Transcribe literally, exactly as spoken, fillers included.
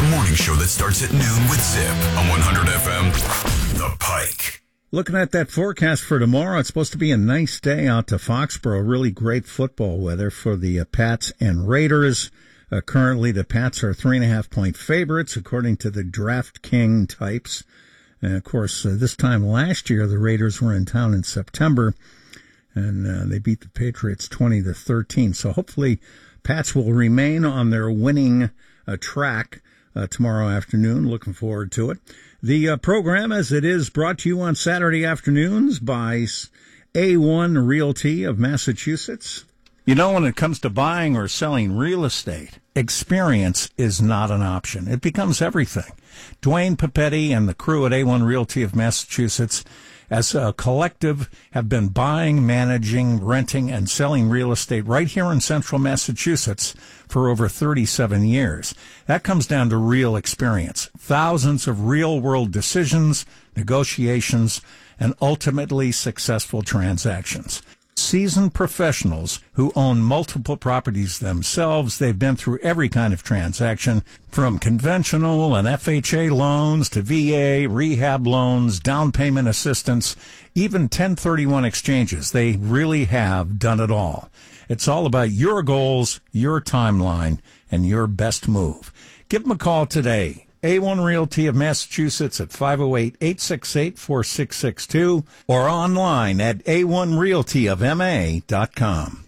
The morning show that starts at noon with Zip on one hundred F M, The Pike. Looking at that forecast for tomorrow, it's supposed to be a nice day out to Foxborough. Really great football weather for the uh, Pats and Raiders. Uh, currently, the Pats are three and a half point favorites, according to the DraftKings types. And, of course, uh, this time last year, the Raiders were in town in September, and uh, they beat the Patriots twenty to thirteen. So hopefully, Pats will remain on their winning uh, track uh, tomorrow afternoon. Looking forward to it. The uh, program, as it is, brought to you on Saturday afternoons by A one Realty of Massachusetts. You know, when it comes to buying or selling real estate, experience is not an option. It becomes everything. Dwayne Papetti and the crew at A one Realty of Massachusetts, as a collective, have been buying, managing, renting, and selling real estate right here in central Massachusetts for over thirty-seven years. That comes down to real experience. Thousands of real-world decisions, negotiations, and ultimately successful transactions. Seasoned professionals who own multiple properties themselves. They've been through every kind of transaction, from conventional and F H A loans to V A, rehab loans, down payment assistance, even ten thirty-one exchanges. They really have done it all. It's all about your goals, your timeline, and your best move. Give them a call today. A one Realty of Massachusetts at five oh eight, eight six eight, four six six two or online at a one realty of m a dot com.